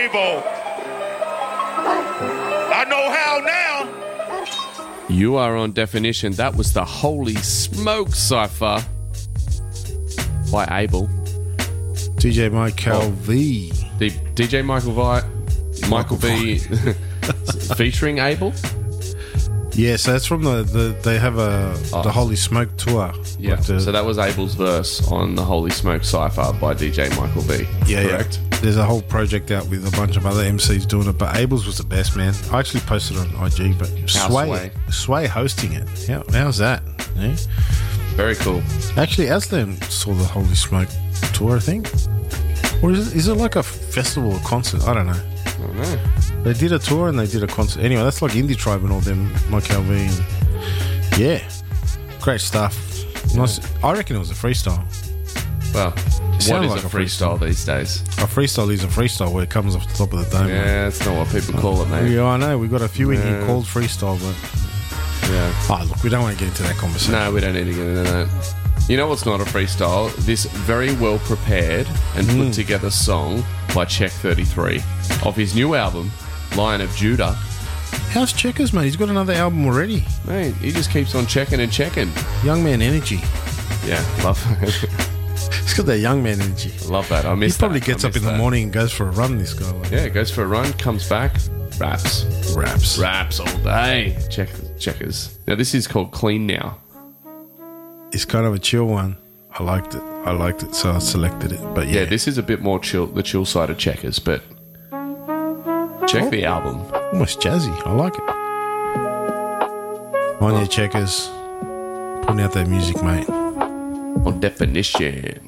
Abel. I know how now. You are on Definition. That was the Holy Smoke Cypher by Abel. DJ Michael V. DJ Michael V featuring Abel? Yeah, so that's from they have the Holy Smoke tour. Yeah, Like so that was Abel's verse on the Holy Smoke Cypher by DJ Michael V. Yeah, correct? yeah. There's a whole project out with a bunch of other MCs doing it, but Abel's was the best, man. I actually posted it on IG, but Sway hosting it. How's that? Yeah. Very cool. Actually, Aslam saw the Holy Smoke tour, I think. Or is it like a festival or concert? I don't know. I don't know. They did a tour and they did a concert. Anyway, that's like Indie Tribe and all them, Michael V. And yeah, great stuff. Nice. I reckon it was a freestyle. Well, what is like a freestyle these days? A freestyle is a freestyle where it comes off the top of the dome. Yeah, that's not what people call it, mate. Yeah, I know. We've got a few in here called freestyle, but yeah. Oh, look, we don't want to get into that conversation. No, we don't need to get into that. You know what's not a freestyle? This very well prepared and put together song by Check 33 of his new album, Lion of Judah. How's Checkers, mate? He's got another album already. Mate, he just keeps on checking and checking. Young man energy. Yeah, love He's got that young man energy. love that. I miss He probably that. gets up in the morning and goes for a run, this guy. Yeah, goes for a run, comes back, raps all day. Checkers. Now this is called Clean Now. It's kind of a chill one. I liked it, so I selected it. But yeah, This is a bit more chill, the chill side of Checkers, but check the album. almost jazzy. I like it. On your Checkers, putting out that music, mate. On Definition.